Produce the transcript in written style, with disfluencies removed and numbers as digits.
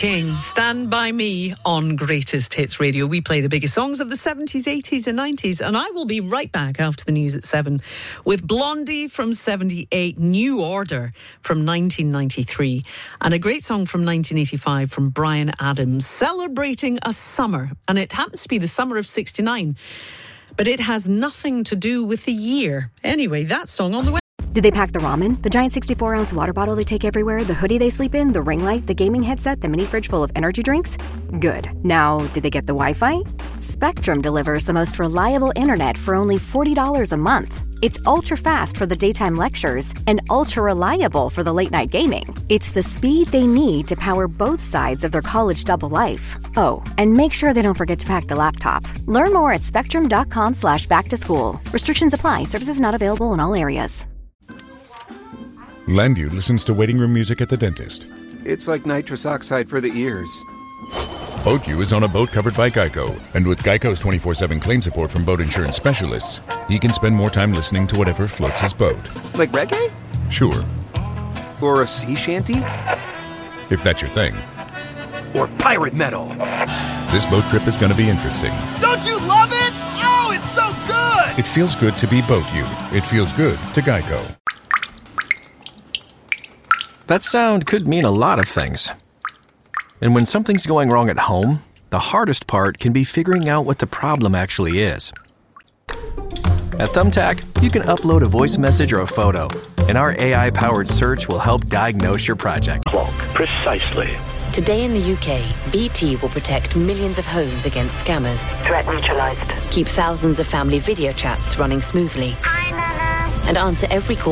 King, Stand By Me on Greatest Hits Radio. We play the biggest songs of the 70s, 80s and 90s. And I will be right back after the news at 7 with Blondie from 78, New Order from 1993, and a great song from 1985 from Bryan Adams, celebrating a summer. And it happens to be the summer of 69, but it has nothing to do with the year. Anyway, that song on the way. Did they pack the ramen, the giant 64-ounce water bottle they take everywhere, the hoodie they sleep in, the ring light, the gaming headset, the mini fridge full of energy drinks? Good. Now, did they get the Wi-Fi? Spectrum delivers the most reliable internet for only $40 a month. It's ultra-fast for the daytime lectures and ultra-reliable for the late-night gaming. It's the speed they need to power both sides of their college double life. Oh, and make sure they don't forget to pack the laptop. Learn more at spectrum.com/back-to-school. Restrictions apply. Services not available in all areas. Landu listens to waiting room music at the dentist. It's like nitrous oxide for the ears. BoatU is on a boat covered by Geico, and with Geico's 24/7 claim support from boat insurance specialists, he can spend more time listening to whatever floats his boat. Like reggae? Sure. Or a sea shanty? If that's your thing. Or pirate metal? This boat trip is going to be interesting. Don't you love it? Oh, it's so good! It feels good to be BoatU. It feels good to Geico. That sound could mean a lot of things. And when something's going wrong at home, the hardest part can be figuring out what the problem actually is. At Thumbtack, you can upload a voice message or a photo, and our AI-powered search will help diagnose your project. Precisely. Today in the UK, BT will protect millions of homes against scammers. Threat neutralized. Keep thousands of family video chats running smoothly. Hi, Nana. And answer every call